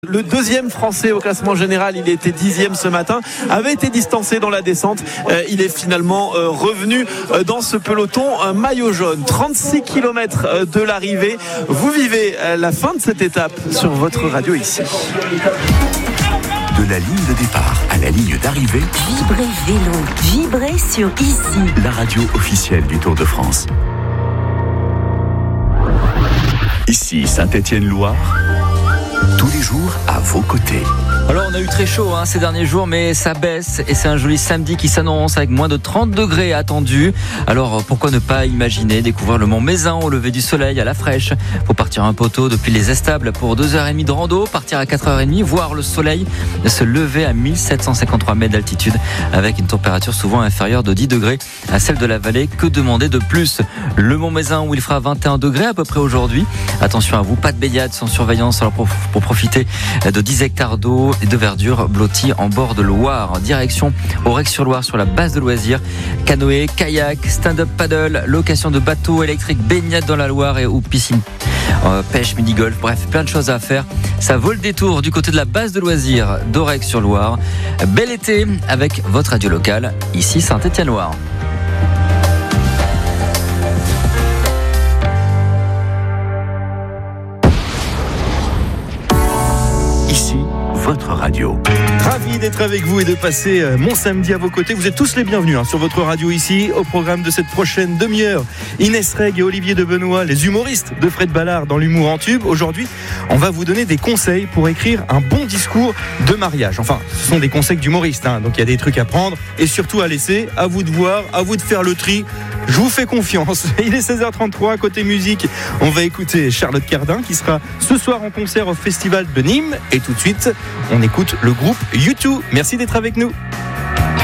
Le deuxième français au classement général, il était 10e ce matin, avait été distancé dans la descente. Il est finalement revenu dans ce peloton maillot jaune. 36 km de l'arrivée. Vous vivez la fin de cette étape sur votre radio ici. De la ligne de départ à la ligne d'arrivée, Vibrez vélo, vibrez sur ici. La radio officielle du Tour de France. Ici Saint-Étienne-Loire, tous les jours à vos côtés. Alors on a eu très chaud ces derniers jours, mais ça baisse et c'est un joli samedi qui s'annonce avec moins de 30 degrés attendus. Alors pourquoi ne pas imaginer découvrir le Mont Mézin au lever du soleil à la fraîche. Faut partir un poteau depuis les Estables pour 2h30 de rando, partir à 4h30, voir le soleil se lever à 1753 mètres d'altitude avec une température souvent inférieure de 10 degrés à celle de la vallée. Que demander de plus? Le Mont Mézin où il fera 21 degrés à peu près aujourd'hui. Attention à vous, pas de baignade sans surveillance alors pour profiter de 10 hectares d'eau et de verdure blottis en bord de Loire. Direction Aurec-sur-Loire sur la base de loisirs. Canoë, kayak, stand-up paddle, location de bateaux électriques, baignade dans la Loire et ou piscine, pêche, mini-golf, bref, plein de choses à faire. Ça vaut le détour du côté de la base de loisirs d'Aurec-sur-Loire. Bel été avec votre radio locale, ici Saint-Étienne-Loire. Ici, votre radio. Ravi d'être avec vous et de passer mon samedi à vos côtés. Vous êtes tous les bienvenus sur votre radio ici. Au programme de cette prochaine demi-heure, Inès Reg et Olivier de Benoît, les humoristes de Fred Ballard dans l'humour en tube. Aujourd'hui, on va vous donner des conseils pour écrire un bon discours de mariage. Enfin, ce sont des conseils d'humoristes, donc il y a des trucs à prendre et surtout à laisser. À vous de voir, à vous de faire le tri. Je vous fais confiance. Il est 16h33, côté musique, on va écouter Charlotte Cardin qui sera ce soir en concert au Festival de Nîmes. Et tout de suite, on écoute le groupe U2. Merci d'être avec nous.